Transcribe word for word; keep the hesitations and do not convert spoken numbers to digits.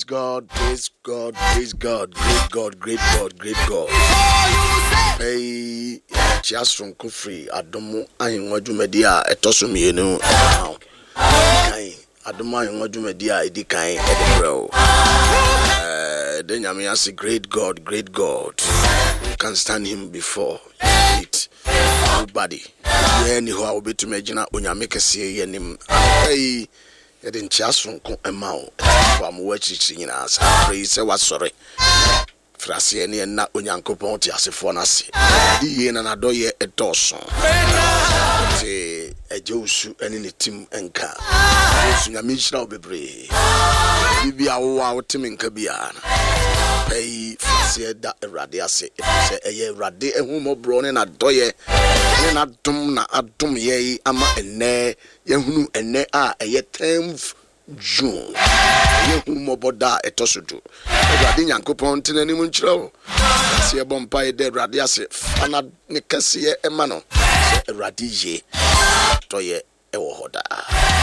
praise God, praise God, praise God, great God, great God, great God. Hey, just from Kufri, Adomo, I am what you media, a tossum, you know, Adoma, and what you media, a decay, Edinburgh. Then I mean, I say, great God, great God. You can stand him before it. Nobody. Anyhow, I'll be to imagine when you make a see him. Hey. I didn't just from a mouth from watching us. Praise, I was sorry. Frasiani and not when Uncle Ponty as a phonasi. The inn and a doye a dawson. Say a Josu and in a team and car. I mean, shall be brave. You be a wow, Tim in Cabiana. Pay Frasia that a radiasi. Say a year radi a woman brown and a doye. And a dum na a dum ye, ama and ne. Yehunu ene a eye tenth June. Yehu moboda etosudu. Ewade Nyankopon tene ni munchiro. Se e bompa e de Ewade ase ana ne kase e ma no. Se Ewade ye toye e wo hoda.